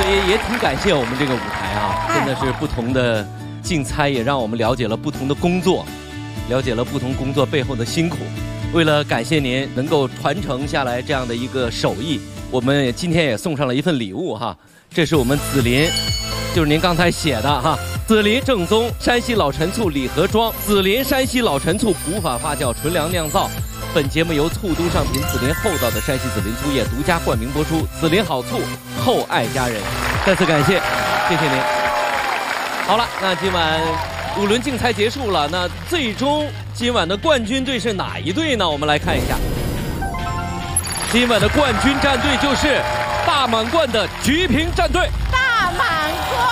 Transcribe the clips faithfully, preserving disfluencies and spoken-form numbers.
所以也挺感谢我们这个舞台啊，真的是不同的竞猜，也让我们了解了不同的工作，了解了不同工作背后的辛苦。为了感谢您能够传承下来这样的一个手艺，我们今天也送上了一份礼物哈，这是我们紫林，就是您刚才写的哈，紫林正宗山西老陈醋礼盒装，紫林山西老陈醋古法发酵纯粮酿造。本节目由醋都上品紫林厚道的山西紫林醋业独家冠名播出，紫林好醋，厚爱家人。再次感谢，谢谢您。好了，那今晚五轮竞猜结束了，那最终今晚的冠军队是哪一队呢？我们来看一下，今晚的冠军战队就是大满贯的菊萍战队。 大满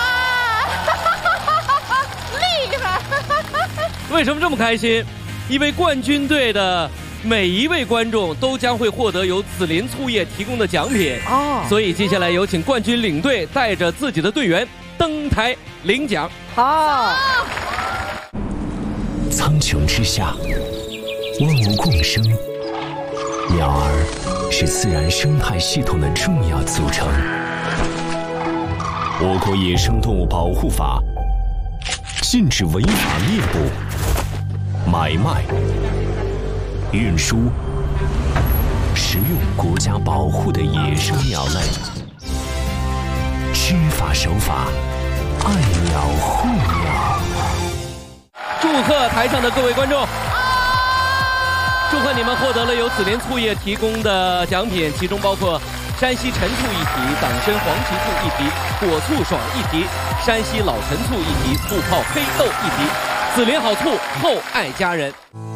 贯，厉害！ 为什么这么开心？因为冠军队的每一位观众都将会获得由紫林醋业提供的奖品哦，所以接下来有请冠军领队带着自己的队员登台领奖。 好。 苍穹之下，万物共生，鸟儿是自然生态系统的重要组成。我国野生动物保护法禁止违法猎捕、买卖、运输、食用国家保护的野生鸟类，知法守法，爱鸟护鸟。 祝贺台上的各位观众！祝贺你们获得了由紫林醋业提供的奖品，其中包括山西陈醋一提、党参黄芪醋一提、果醋爽一提、山西老陈醋一提、醋泡黑豆一提。紫林好醋，厚爱家人。